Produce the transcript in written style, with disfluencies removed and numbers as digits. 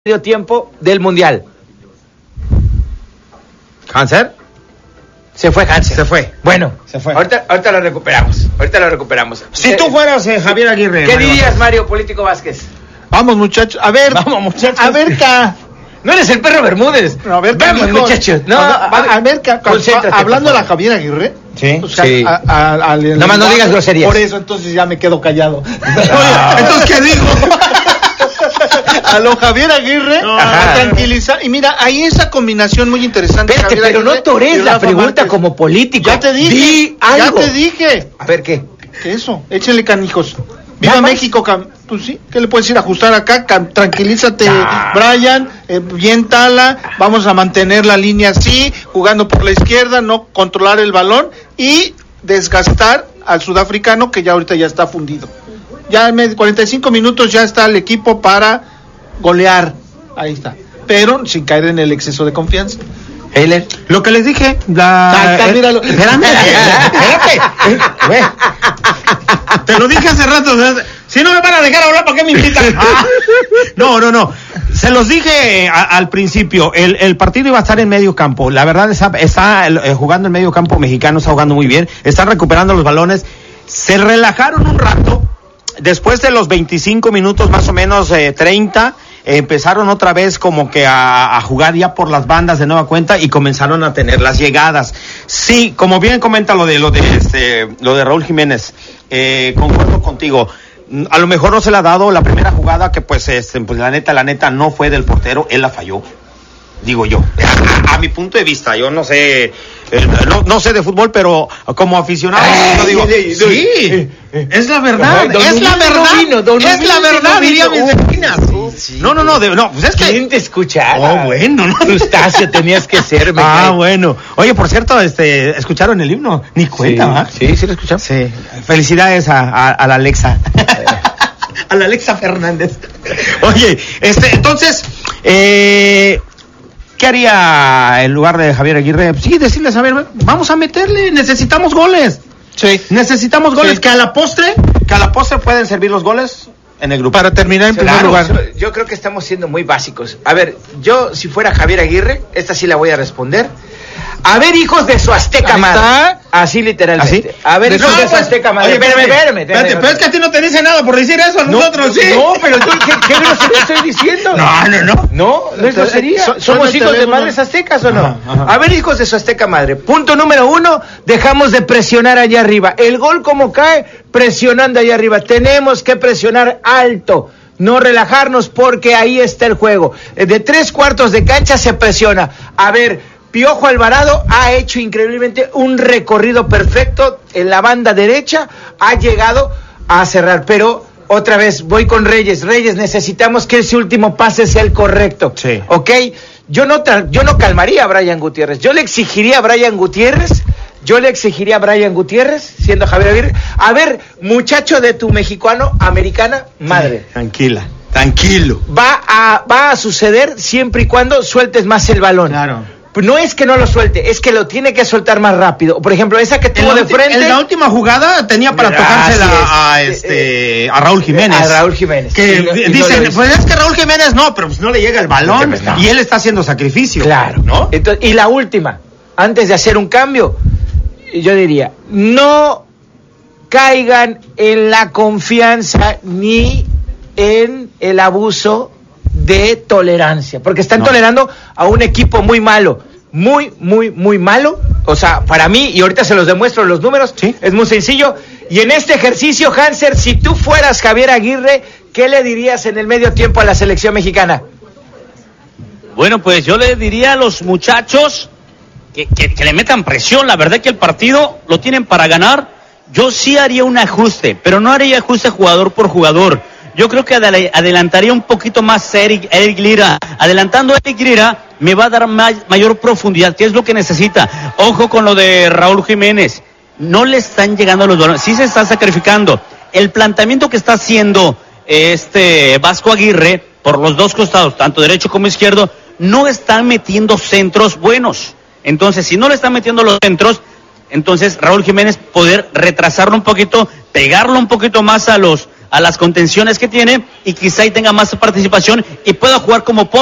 medio tiempo del Mundial. ¿Hanser? Se fue Hanser. Se fue. Bueno, se fue. Ahorita lo recuperamos. Si tú fueras Javier Aguirre. ¿Qué dirías, Mario Político Vázquez? Vamos, muchachos. A ver. Vamos, muchachos. A ver, No eres el perro Bermúdez. No, a ver, vamos, hijos. muchachos. No, a ver, concéntrate, hablando a la Javier Aguirre. Sí. O sea, Sí. Nada más no digas groserías. Por eso, entonces ya me quedo callado. No. Entonces, ¿qué digo? A lo Javier Aguirre, a tranquilizar. Y mira, hay esa combinación muy interesante. Espérate, Javier pero no Aguirre tores y la Rafa pregunta Márquez. como político. Ya te dije. Di algo. Ya te dije. A ver, ¿qué? ¿Qué eso? Échenle canijos. Viva ¿Nada más? México, pues sí, ¿qué le puedes decir? Ajustar acá, tranquilízate, Brian, bien Tala, vamos a mantener la línea así, jugando por la izquierda, no controlar el balón y desgastar al sudafricano que ya ahorita ya está fundido. Ya en 45 minutos ya está el equipo para golear, ahí está, pero sin caer en el exceso de confianza. Heiler. Lo que les dije, Míralo. Espérate. Te lo dije hace rato. Si no me van a dejar hablar, ¿para qué me invitan? No. Se los dije al principio. El partido iba a estar en medio campo. La verdad está jugando en medio campo mexicano, está jugando muy bien. Están recuperando los balones. Se relajaron un rato. Después de los 25 minutos, más o menos 30, empezaron otra vez como que a jugar ya por las bandas de nueva cuenta y comenzaron a tener las llegadas. Sí, como bien comenta lo de Raúl Jiménez, concuerdo contigo. A lo mejor no se le ha dado la primera jugada que pues la neta no fue del portero, él la falló. Digo yo, a mi punto de vista, yo no sé, no sé de fútbol, pero como aficionado, yo digo, sí, es la verdad, es la verdad, diría mis vecinas. No, pues es que... ¿Quién te escuchara? Oh, bueno, no. Eustacio, tenías que ser, me Ah, cae. bueno. Oye, por cierto, ¿escucharon el himno? Ni cuenta, ¿verdad? Sí, lo escuchamos. Sí. Felicidades a la Alexa. A la Alexa Fernández. Oye, entonces, ¿qué haría en lugar de Javier Aguirre? Sí, decirles, a ver, vamos a meterle, necesitamos goles. Sí. Necesitamos goles, Sí. que a la postre pueden servir los goles en el grupo. Para terminar en primer Claro, lugar. yo creo que estamos siendo muy básicos. A ver, yo si fuera Javier Aguirre, esta sí la voy a responder. A ver, hijos de su azteca Ahí madre. está. Así literalmente. ¿Así? A ver, hijos de su pues, azteca madre. oye, Espérame. Pero es que a ti no te dice nada por decir eso, a nosotros sí. No, pero tú, ¿qué grosería estoy diciendo? No. No es grosería. Suena ¿Somos el hijos de teléfono. madres aztecas o no? Ajá. A ver, hijos de su azteca madre. Punto número 1, dejamos de presionar allá arriba. El gol como cae, presionando allá arriba. Tenemos que presionar alto. No relajarnos porque ahí está el juego. De 3/4 de cancha se presiona. A ver, Piojo Alvarado ha hecho increíblemente un recorrido perfecto en la banda derecha. Ha llegado a cerrar, pero otra vez voy con Reyes. Reyes, necesitamos que ese último pase sea el correcto. Sí. ¿Ok? Yo no calmaría a Brian Gutiérrez. Yo le exigiría a Brian Gutiérrez, siendo Javier Aguirre. A ver, muchacho de tu mexicano-americana madre. Tranquilo. Va a suceder siempre y cuando sueltes más el balón. Claro. No es que no lo suelte, es que lo tiene que soltar más rápido. Por ejemplo, esa que tuvo de frente. En la última jugada tenía para tocársela a Raúl Jiménez. A Raúl Jiménez. Que Y no dicen, lo hizo. pues es que Raúl Jiménez no, pero pues no le llega el balón. No. Y él está haciendo sacrificio. Claro. ¿No? Entonces, y la última, antes de hacer un cambio, yo diría, no caigan en la confianza ni en el abuso de tolerancia, porque están tolerando a un equipo muy malo, muy malo. O sea, para mí, y ahorita se los demuestro los números, ¿Sí? Es muy sencillo. Y en este ejercicio, Hanser, si tú fueras Javier Aguirre, ¿qué le dirías en el medio tiempo a la selección mexicana? Bueno, pues yo le diría a los muchachos que le metan presión. La verdad que el partido lo tienen para ganar. Yo sí haría un ajuste, pero no haría ajuste jugador por jugador. Yo creo que adelantaría un poquito más a Eric Lira. Adelantando a Eric Lira me va a dar mayor profundidad, que es lo que necesita. Ojo con lo de Raúl Jiménez. No le están llegando los balones. Sí se está sacrificando. El planteamiento que está haciendo Vasco Aguirre por los dos costados, tanto derecho como izquierdo, no están metiendo centros buenos. Entonces, si no le están metiendo los centros, entonces Raúl Jiménez poder retrasarlo un poquito, pegarlo un poquito más a los a las contenciones que tiene y quizá ahí tenga más participación y pueda jugar como